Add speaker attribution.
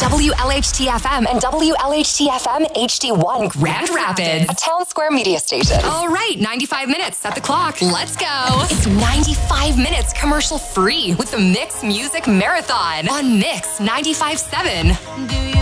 Speaker 1: WLHT-FM and WLHT-FM HD1 Grand Rapids, a Town Square media station. All right, 95 minutes. Set the clock. Let's go. It's 95 minutes commercial free with the Mix Music Marathon on Mix 95.7.